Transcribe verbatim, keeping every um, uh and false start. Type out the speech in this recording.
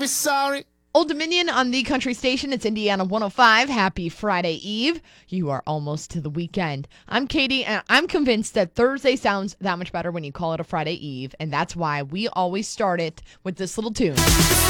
be sorry. Old Dominion on the country station. It's Indiana one oh five. Happy Friday Eve. You are almost to the weekend. I'm Katie, and I'm convinced that Thursday sounds that much better when you call it a Friday Eve, and that's why we always start it with this little tune.